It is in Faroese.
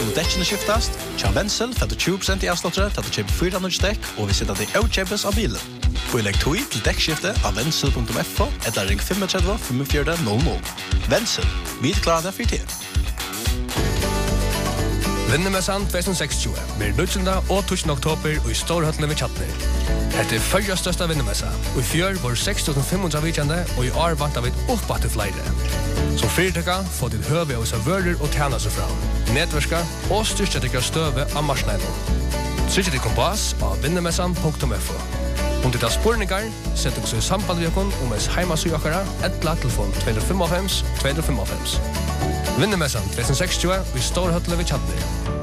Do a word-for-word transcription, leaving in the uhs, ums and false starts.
skulle dekkene skiftast. Tja Wenzel får du tjue prosent i avslottere til at du kjøper fyra nye dekk, og vi sitter det avkjøpes av bilen. På legg to til dekkskifte av wenzel punktum f o eller ring tre fem fem fire null null. Wenzel, vi er klare det for tid. Vinnemessan tjuetusen seksogtjue blir nødvendig og tusen oktober og i Storhøttene ved Tjatner. Dette er førre største vinnemessa, og i fjør var seks tusen fem hundre vikjende, og i år vant av et oppbatt til flere. Som fyrtøkka får til høve av seg vører og tjene seg fra, nedverska og styrstetikker støve av marsneinen. Trykk til kompass av vinnemessan punktum f o. Om det er spurningar, sett dere i samband med dere om ens heimasøkere, etla telefon to fem fem to fem fem. Vinnemessan tjuetusen seksogtjue i Storhøttene ved Tjatner.